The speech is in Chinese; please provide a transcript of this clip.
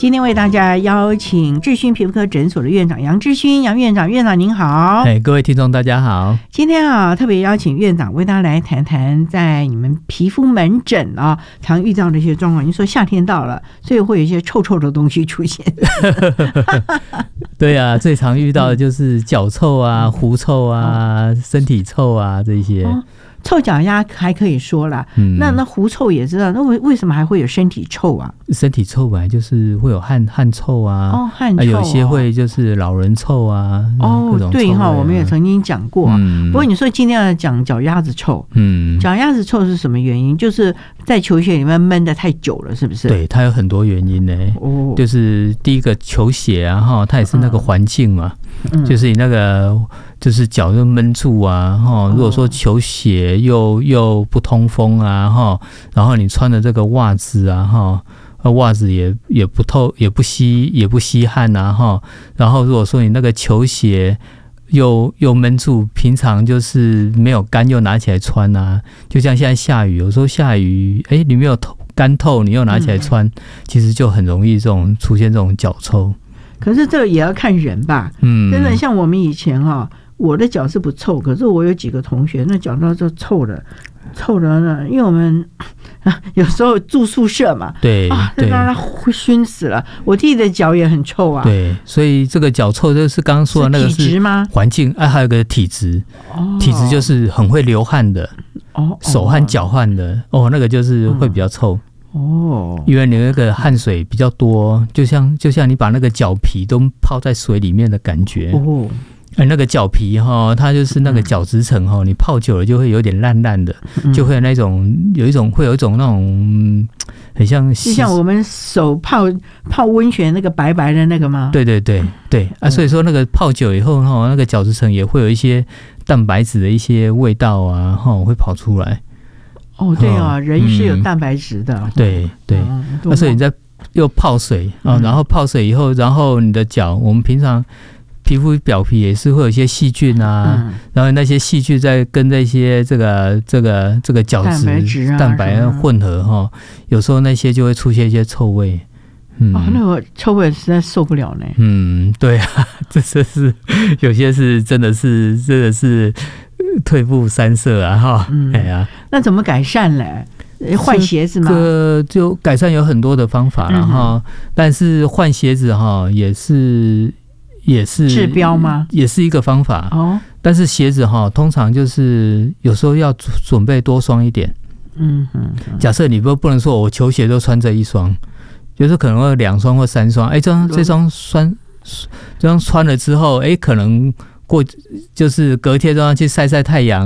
今天为大家邀请智勋皮肤科诊所的院长杨智勋杨院长，院长您好。 各位听众大家好。 今天特别邀请院长为大家来谈谈在你们皮肤门诊常遇到的一些状况。您说夏天到了，所以会有一些臭臭的东西出现。 对啊，最常遇到的就是脚臭啊、狐臭啊、身体臭啊这些。 臭脚丫还可以说啦，那狐臭也知道，那为什么还会有身体臭啊？ 身体臭本来就是会有汗臭啊， 汗臭有些会就是老人臭啊。 对我们也曾经讲过。不过你说今天要讲脚丫子臭，脚丫子臭是什么原因？就是在球鞋里面闷得太久了，是不是？ 对，它有很多原因呢。就是第一个球鞋啊，它也是那个环境嘛。就是你那个就是脚就闷住啊，如果说球鞋又不通风啊，然后你穿的这个袜子啊，袜子也不透也不吸汗啊，然后如果说你那个球鞋又闷住，平常就是没有干又拿起来穿啊，就像现在下雨，有时候下雨你没有干透，你又拿起来穿，其实就很容易出现这种脚臭。 可是这个也要看人吧，真的像我们以前我的脚是不臭，可是我有几个同学那脚都臭了呢，因为我们有时候住宿舍嘛， 对， 让他熏死了。我弟的脚也很臭啊， 对，所以这个脚臭就是刚刚说的那个是体质吗？ 环境还有个体质，体质就是很会流汗的，手汗脚汗的，那个就是会比较臭。因为你那个汗水比较多，就像你把那个脚皮都泡在水里面的感觉。那个脚皮它就是那个角质层你泡久了就会有点烂烂的，就会有一种那种很像， 就像我们手泡温泉那个白白的那个吗？ 对所以说那个泡久以后那个角质层也会有一些蛋白质的一些味道啊会跑出来。 对啊，人是有蛋白质的。 对，所以你在又泡水然后泡水以后，然后你的脚，我们平常皮肤表皮也是会有一些细菌啊，然后那些细菌在跟这些这个角质蛋白混合有时候那些就会出现一些臭味。 那个臭味实在受不了呢。 对啊，这是有些是真的是退步三舍啊那怎么改善呢？换鞋子吗？ 就改善有很多的方法了但是换鞋子也是治标吗？也是一个方法但是鞋子通常就是有时候要准备多双一点。假设你不能说我球鞋都穿这一双，就是可能会2双或3双，这双穿了之后可能就是隔天都要去晒晒太阳